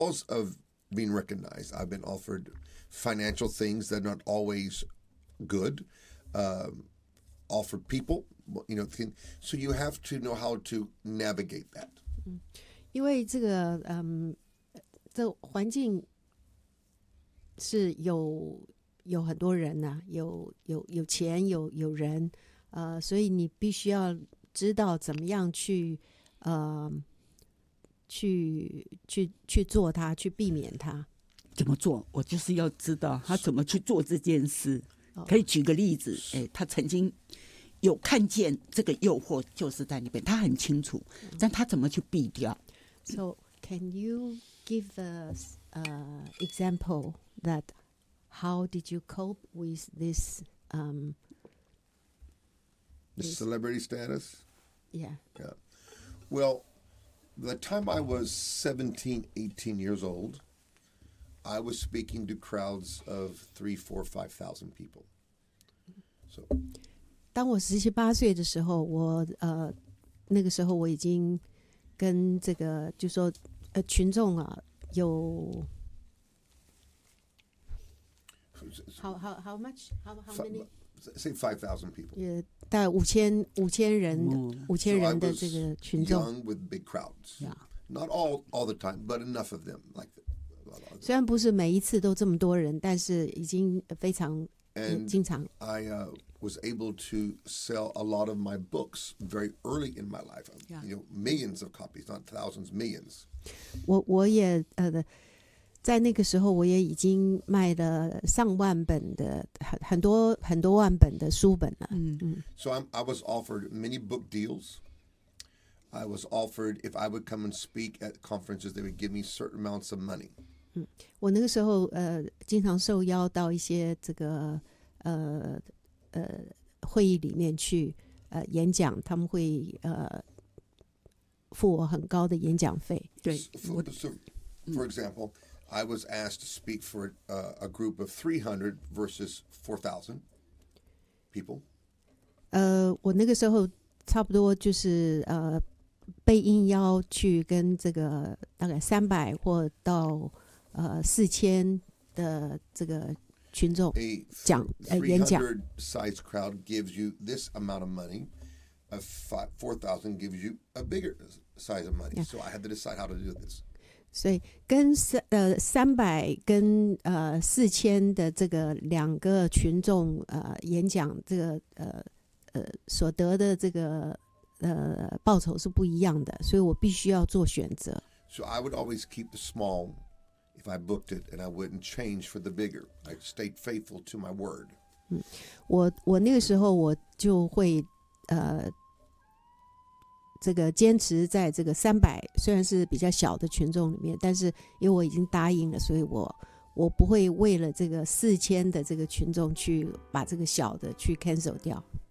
Because of being recognized, I've been offered financial things that are not always good, offered people, so you have to know how to navigate that. 因为这环境是有很多人呐、有钱有人，所以你必须要知道怎么样去做它，去避免它。 怎么做？我就是要知道他怎么去做这件事。可以举个例子，他曾经有看见这个诱惑就是在那边，他很清楚，但他怎么去避掉 ？So can you give us example that how did you cope with this The celebrity status? Yeah. Well, the time I was 17, 18 years old, I was speaking to crowds of 3, 4, 5,000 people. So, 当我17、18岁的时候，那个时候我已经跟这个就说群众啊有 how much how many say 5,000 people. 大概5000人 5000 的这个群众。 Young with big crowds. Yeah. Not all the time, but enough of them. Like 虽然不是每一次都这么多人，但是已经非常经常。 I was able to sell a lot of my books very early in my life. Millions of copies, not thousands, millions. 我也在那个时候，我也已经卖了上万本的很多万本的书本了。 So I was offered many book deals. I was offered if I would come and speak at conferences, they would give me certain amounts of money. 我那个时候经常受邀到一些这个会议里面去演讲，他们会付我很高的演讲费。 对。 For example, I was asked to speak for a group of 300 versus 4,000 people. 我那个时候差不多就是被应邀去跟这个大概300或到4000的这个群众演讲。 300 size crowd gives you this amount of money. 4,000 gives you a bigger size of money. Yeah. So I had to decide how to do this. 所以跟300跟4000的这个两个群众演讲，这个所得的这个报酬是不一样的，所以我必须要做选择。 So I would always keep the small if I booked it, and I wouldn't change for the bigger. I stayed faithful to my word. 我那个时候我就会这个坚持在这个300虽然是比较小的群众里面，但是因为我已经答应了，所以我不会为了这个4000的这个群众去把这个小的去 cancel 掉。